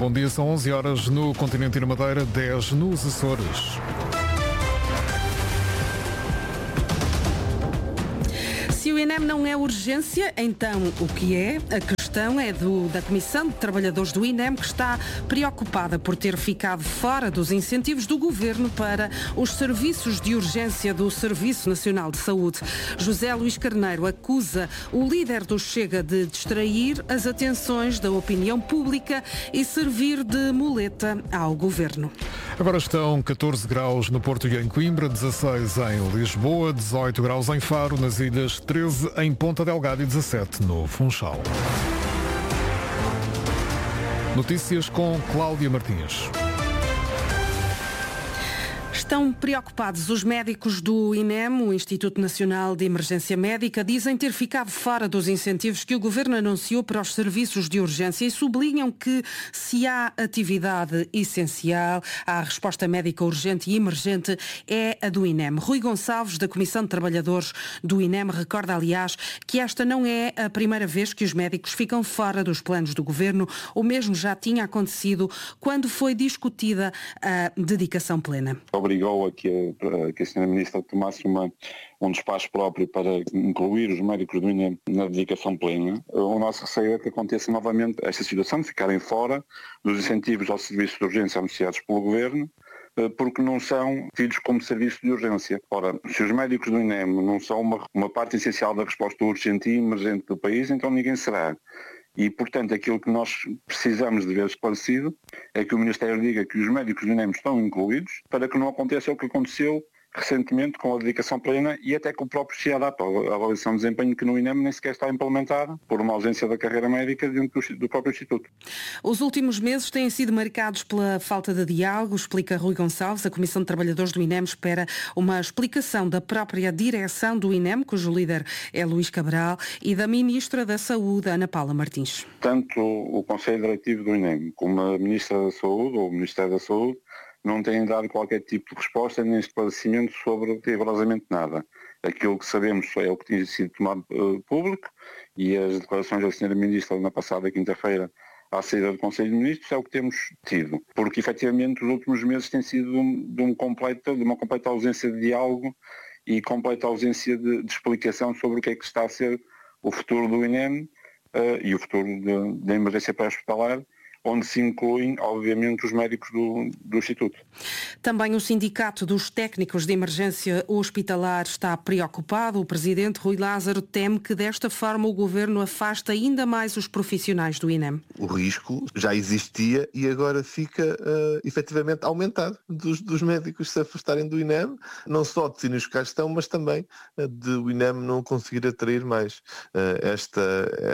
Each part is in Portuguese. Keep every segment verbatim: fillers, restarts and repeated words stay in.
Bom dia, são onze horas no continente e na Madeira, dez nos Açores. Se o INEM não é urgência, então o que é? A questão é do, da Comissão de Trabalhadores do INEM, que está preocupada por ter ficado fora dos incentivos do Governo para os serviços de urgência do Serviço Nacional de Saúde. José Luís Carneiro acusa o líder do Chega de distrair as atenções da opinião pública e servir de muleta ao Governo. Agora estão catorze graus no Porto e em Coimbra, dezasseis em Lisboa, dezoito graus em Faro, nas ilhas, treze em Ponta Delgada e dezassete no Funchal. Notícias com Cláudia Martins. Estão preocupados os médicos do INEM, o Instituto Nacional de Emergência Médica, dizem ter ficado fora dos incentivos que o Governo anunciou para os serviços de urgência e sublinham que se há atividade essencial, a resposta médica urgente e emergente é a do INEM. Rui Gonçalves, da Comissão de Trabalhadores do INEM, recorda, aliás, que esta não é a primeira vez que os médicos ficam fora dos planos do Governo. O mesmo já tinha acontecido quando foi discutida a dedicação plena. Obrigou a que a, que a senhora Ministra tomasse uma, um despacho próprio para incluir os médicos do INEM na dedicação plena. O nosso receio é que aconteça novamente esta situação de ficarem fora dos incentivos aos serviços de urgência anunciados pelo Governo, porque não são tidos como serviço de urgência. Ora, se os médicos do INEM não são uma, uma parte essencial da resposta urgente e emergente do país, então ninguém será. E, portanto, aquilo que nós precisamos de ver esclarecido é que o Ministério diga que os médicos do INEM estão incluídos para que não aconteça o que aconteceu recentemente com a dedicação plena e até com o próprio CIADAP, a avaliação de desempenho que no INEM nem sequer está implementada por uma ausência da carreira médica dentro do, do próprio Instituto. Os últimos meses têm sido marcados pela falta de diálogo, explica Rui Gonçalves. A Comissão de Trabalhadores do INEM espera uma explicação da própria direção do INEM, cujo líder é Luís Cabral, e da Ministra da Saúde, Ana Paula Martins. Tanto o Conselho Diretivo do INEM como a Ministra da Saúde, ou o Ministério da Saúde, não têm dado qualquer tipo de resposta nem esclarecimento sobre rigorosamente nada. Aquilo que sabemos é o que tinha sido tomado uh, público e as declarações da senhora Ministra na passada quinta-feira à saída do Conselho de Ministros é o que temos tido. Porque, efetivamente, os últimos meses têm sido de, um, de, um completo, de uma completa ausência de diálogo e completa ausência de, de explicação sobre o que é que está a ser o futuro do INEM uh, e o futuro da emergência pré-hospitalar, onde se incluem, obviamente, os médicos do, do Instituto. Também o Sindicato dos Técnicos de Emergência Hospitalar está preocupado. O presidente Rui Lázaro teme que desta forma o Governo afasta ainda mais os profissionais do INEM. O risco já existia e agora fica uh, efetivamente aumentado dos, dos médicos se afastarem do INEM, não só de decidir os que cá estão, mas também uh, de o INEM não conseguir atrair mais. Uh, esta,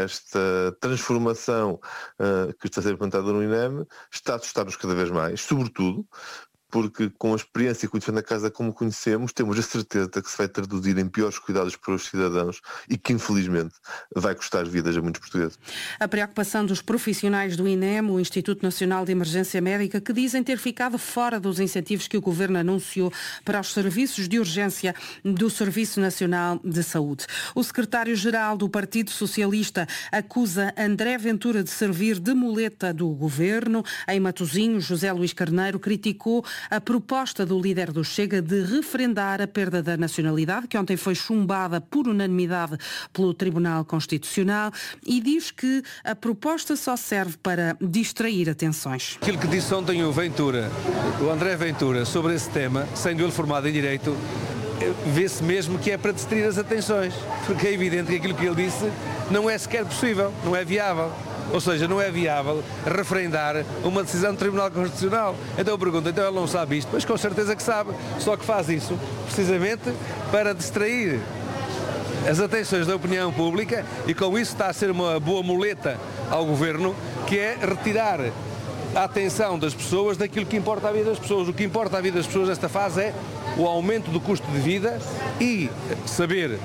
esta transformação uh, que está a ser implementada no INEM está a assustar-nos cada vez mais, sobretudo porque com a experiência que o Defende a Casa como conhecemos, temos a certeza que se vai traduzir em piores cuidados para os cidadãos e que, infelizmente, vai custar vidas a muitos portugueses. A preocupação dos profissionais do INEM, o Instituto Nacional de Emergência Médica, que dizem ter ficado fora dos incentivos que o Governo anunciou para os serviços de urgência do Serviço Nacional de Saúde. O secretário-geral do Partido Socialista acusa André Ventura de servir de muleta do Governo. Em Matosinhos, José Luís Carneiro criticou a proposta do líder do Chega de referendar a perda da nacionalidade, que ontem foi chumbada por unanimidade pelo Tribunal Constitucional, e diz que a proposta só serve para distrair atenções. Aquilo que disse ontem o Ventura, o André Ventura, sobre esse tema, sendo ele formado em Direito, vê-se mesmo que é para distrair as atenções, porque é evidente que aquilo que ele disse não é sequer possível, não é viável. Ou seja, não é viável referendar uma decisão do Tribunal Constitucional. Então eu pergunto, então ele não sabe isto? Pois com certeza que sabe, só que faz isso precisamente para distrair as atenções da opinião pública e com isso está a ser uma boa muleta ao Governo, que é retirar a atenção das pessoas daquilo que importa à vida das pessoas. O que importa à vida das pessoas nesta fase é o aumento do custo de vida e saber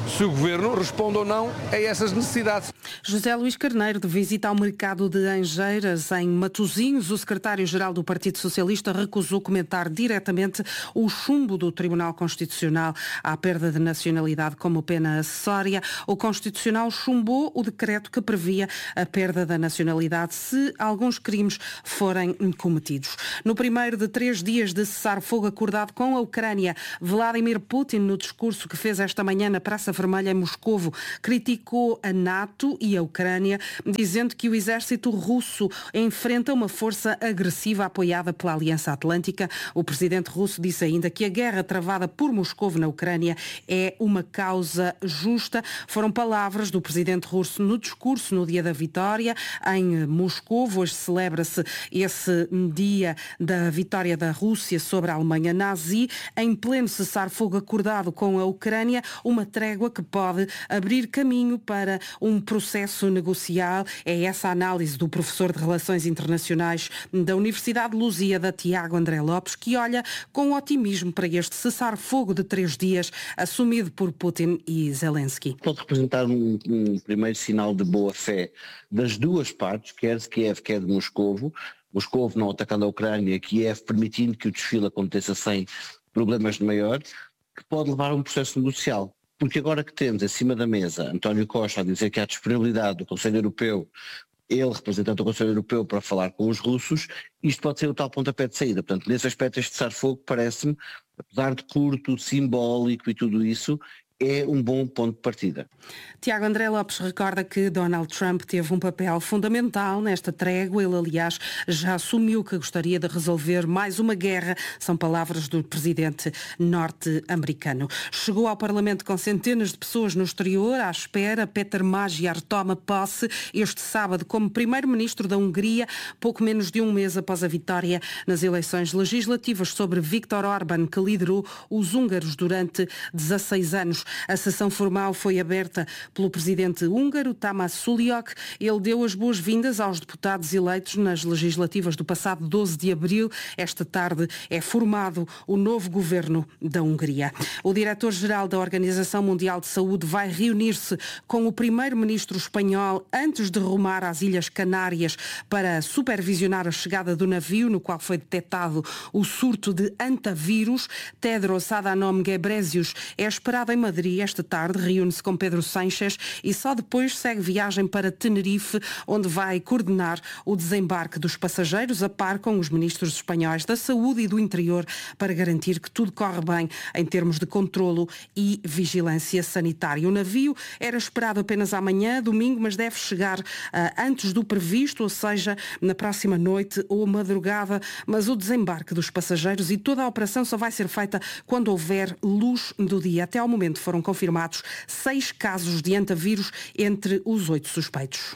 se o Governo responde ou não a essas necessidades. José Luís Carneiro, de visita ao mercado de Angeiras, em Matosinhos, o secretário-geral do Partido Socialista recusou comentar diretamente o chumbo do Tribunal Constitucional à perda de nacionalidade como pena acessória. O Constitucional chumbou o decreto que previa a perda da nacionalidade se alguns crimes forem cometidos. No primeiro de três dias de cessar-fogo acordado com a Ucrânia, Vladimir Putin, no discurso que fez esta manhã na Praça Vermelha em Moscovo, criticou a NATO e a Ucrânia, dizendo que o exército russo enfrenta uma força agressiva apoiada pela Aliança Atlântica. O presidente russo disse ainda que a guerra travada por Moscovo na Ucrânia é uma causa justa. Foram palavras do presidente russo no discurso no dia da vitória em Moscovo. Hoje celebra-se esse dia da vitória da Rússia sobre a Alemanha nazi. Em pleno cessar-fogo acordado com a Ucrânia, uma trégua que pode abrir caminho para um processo negocial. É essa a análise do professor de Relações Internacionais da Universidade de Lusíada, Tiago André Lopes, que olha com otimismo para este cessar-fogo de três dias assumido por Putin e Zelensky. Pode representar um, um primeiro sinal de boa-fé das duas partes, quer de Kiev, quer de Moscovo. Moscovo não atacando a Ucrânia, Kiev permitindo que o desfile aconteça sem problemas de maior, que pode levar a um processo negocial. Porque agora que temos acima da mesa António Costa a dizer que há disponibilidade do Conselho Europeu, ele representante do Conselho Europeu, para falar com os russos, isto pode ser o tal pontapé de saída. Portanto, nesse aspecto, este cessar-fogo parece-me, apesar de curto, simbólico e tudo isso, é um bom ponto de partida. Tiago André Lopes recorda que Donald Trump teve um papel fundamental nesta trégua. Ele, aliás, já assumiu que gostaria de resolver mais uma guerra. São palavras do presidente norte-americano. Chegou ao Parlamento com centenas de pessoas no exterior à espera. Péter Magyar toma posse este sábado como primeiro-ministro da Hungria, pouco menos de um mês após a vitória nas eleições legislativas sobre Viktor Orbán, que liderou os húngaros durante dezasseis anos. A sessão formal foi aberta pelo presidente húngaro, Tamás Suliok. Ele deu as boas-vindas aos deputados eleitos nas legislativas do passado doze de abril. Esta tarde é formado o novo governo da Hungria. O diretor-geral da Organização Mundial de Saúde vai reunir-se com o primeiro-ministro espanhol antes de rumar às Ilhas Canárias para supervisionar a chegada do navio no qual foi detectado o surto de antavírus. Tedros Adhanom Ghebreyesus é esperado em Madrid esta tarde, reúne-se com Pedro Sánchez e só depois segue viagem para Tenerife, onde vai coordenar o desembarque dos passageiros, a par com os ministros espanhóis da Saúde e do Interior, para garantir que tudo corre bem em termos de controlo e vigilância sanitária. O navio era esperado apenas amanhã, domingo, mas deve chegar uh, antes do previsto, ou seja, na próxima noite ou madrugada, mas o desembarque dos passageiros e toda a operação só vai ser feita quando houver luz do dia. Até ao momento foram confirmados seis casos de antavírus entre os oito suspeitos.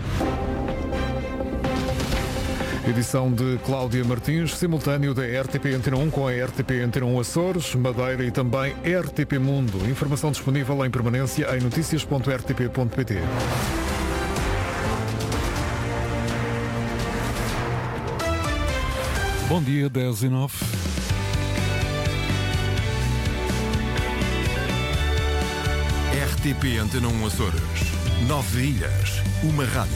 Edição de Cláudia Martins, simultâneo da R T P Antena um com a R T P Antena um Açores, Madeira e também R T P Mundo. Informação disponível em permanência em notícias ponto r t p ponto p t. Bom dia, dez e nove. R T P Antena um Açores. Nove ilhas, uma rádio.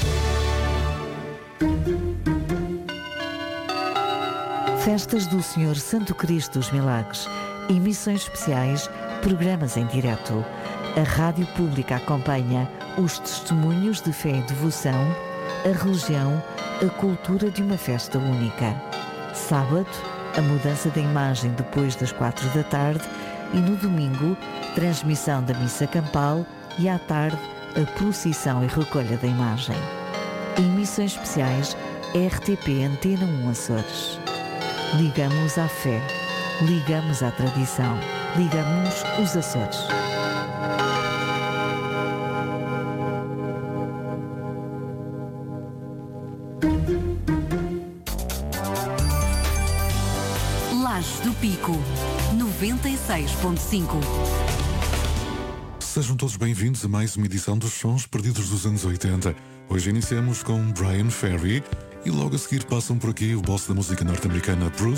Festas do Senhor Santo Cristo dos Milagres. Emissões especiais, programas em direto. A Rádio Pública acompanha os testemunhos de fé e devoção, a religião, a cultura de uma festa única. Sábado, a mudança da imagem depois das quatro da tarde e no domingo, transmissão da missa campal e à tarde, a procissão e recolha da imagem. Emissões especiais R T P Antena um Açores. Ligamos à fé, ligamos à tradição, ligamos os Açores. Lajes do Pico, noventa e seis ponto cinco. Sejam todos bem-vindos a mais uma edição dos Sons Perdidos dos anos oitenta. Hoje iniciamos com Brian Ferry e logo a seguir passam por aqui o boss da música norte-americana Bruce